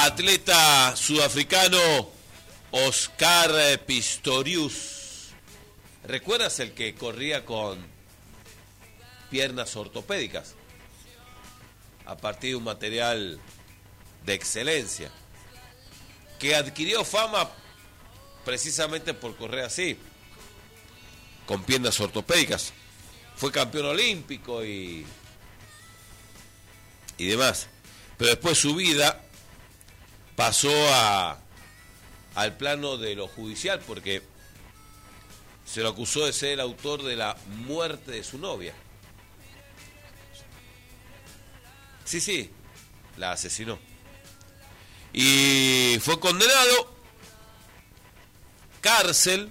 atleta sudafricano Oscar Pistorius. ¿Recuerdas el que corría con piernas ortopédicas? A partir de un material de excelencia, que adquirió fama precisamente por correr así, con piernas ortopédicas. Fue campeón olímpico y demás. Pero después su vida pasó al plano de lo judicial, porque se lo acusó de ser el autor de la muerte de su novia. Sí, la asesinó. Y fue condenado, cárcel,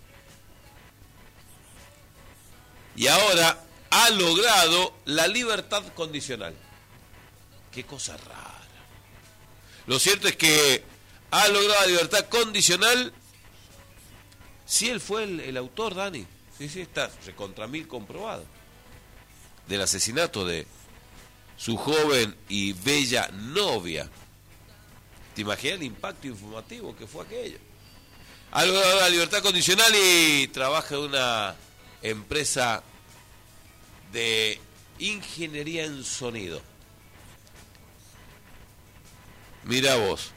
y ahora ha logrado la libertad condicional. Qué cosa rara. Lo cierto es que ha logrado la libertad condicional. Sí, él fue el autor, Dani. Sí, está recontra mil comprobado. Del asesinato de su joven y bella novia. ¿Te imaginas el impacto informativo que fue aquello? Ha logrado la libertad condicional y trabaja en una empresa de ingeniería en sonido. Mira vos.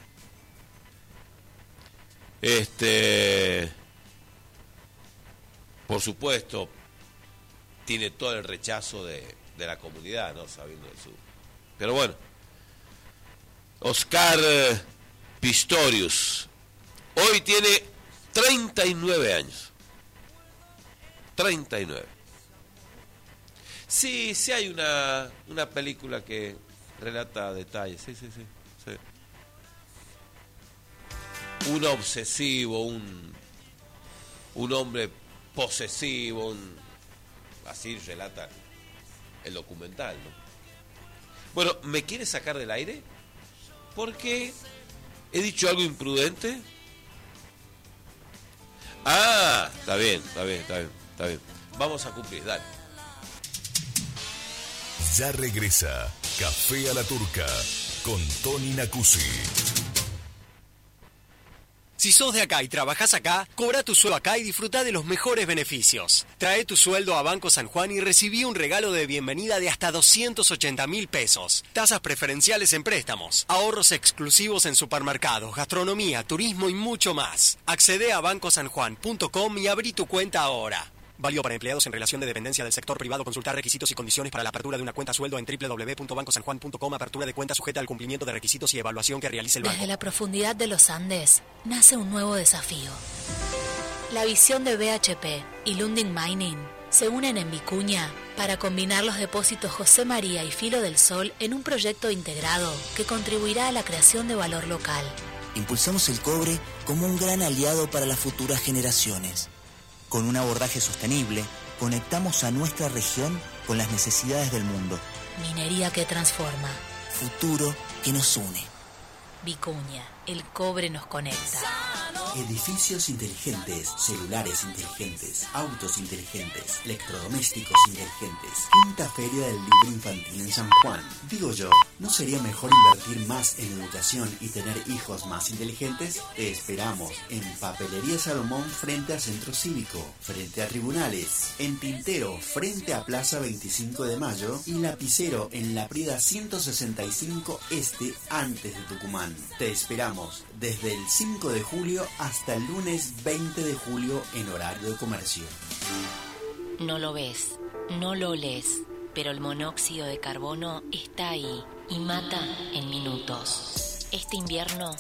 Por supuesto, tiene todo el rechazo de la comunidad, ¿no? Sabiendo de su... Pero bueno, Oscar Pistorius hoy tiene 39 años. 39. Sí, hay una película que relata detalles. Sí. Un obsesivo, un hombre posesivo, así relata el documental, ¿no? Bueno, ¿me quieres sacar del aire? ¿Porque he dicho algo imprudente? Ah, está bien. Vamos a cumplir, dale. Ya regresa Café a la Turca con Tony Nacuzzi. Si sos de acá y trabajás acá, cobra tu sueldo acá y disfruta de los mejores beneficios. Trae tu sueldo a Banco San Juan y recibí un regalo de bienvenida de hasta 280.000 pesos. Tasas preferenciales en préstamos, ahorros exclusivos en supermercados, gastronomía, turismo y mucho más. Accede a bancosanjuan.com y abrí tu cuenta ahora. Válido para empleados en relación de dependencia del sector privado. Consultar requisitos y condiciones para la apertura de una cuenta sueldo en www.bancosanjuan.com. Apertura de cuenta sujeta al cumplimiento de requisitos y evaluación que realice el banco. Desde la profundidad de los Andes nace un nuevo desafío. La visión de BHP y Lundin Mining se unen en Vicuña para combinar los depósitos José María y Filo del Sol en un proyecto integrado que contribuirá a la creación de valor local. Impulsamos el cobre como un gran aliado para las futuras generaciones. Con un abordaje sostenible, conectamos a nuestra región con las necesidades del mundo. Minería que transforma. Futuro que nos une. Vicuña, el cobre nos conecta. Edificios inteligentes, celulares inteligentes, autos inteligentes, electrodomésticos inteligentes. Quinta Feria del Libro Infantil en San Juan. Digo yo, ¿no sería mejor invertir más en educación y tener hijos más inteligentes? Te esperamos en Papelería Salomón frente al Centro Cívico, frente a Tribunales, en Tintero frente a Plaza 25 de Mayo y Lapicero en La Prida 165 Este antes de Tucumán. Te esperamos desde el 5 de julio hasta el lunes 20 de julio en horario de comercio. No lo ves, no lo lees, pero el monóxido de carbono está ahí y mata en minutos. Este invierno